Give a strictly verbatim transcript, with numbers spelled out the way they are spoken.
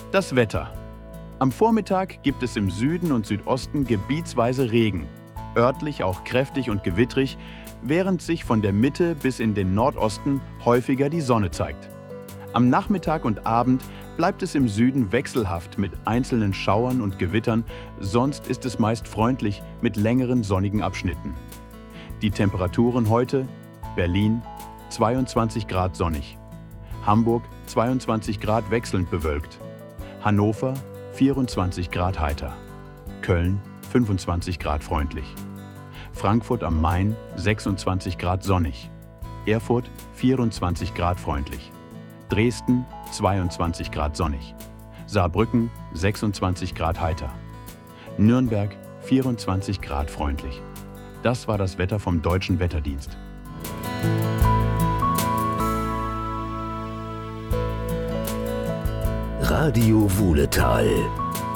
Das Wetter. Am Vormittag gibt es im Süden und Südosten gebietsweise Regen, örtlich auch kräftig und gewittrig, während sich von der Mitte bis in den Nordosten häufiger die Sonne zeigt. Am Nachmittag und Abend bleibt es im Süden wechselhaft mit einzelnen Schauern und Gewittern, sonst ist es meist freundlich mit längeren sonnigen Abschnitten. Die Temperaturen heute: Berlin zweiundzwanzig Grad sonnig, Hamburg zweiundzwanzig Grad wechselnd bewölkt, Hannover vierundzwanzig Grad heiter, Köln fünfundzwanzig Grad freundlich, Frankfurt am Main sechsundzwanzig Grad sonnig, Erfurt vierundzwanzig Grad freundlich, Dresden zweiundzwanzig Grad sonnig, Saarbrücken sechsundzwanzig Grad heiter, Nürnberg vierundzwanzig Grad freundlich. Das war das Wetter vom Deutschen Wetterdienst. Radio Wuhletal.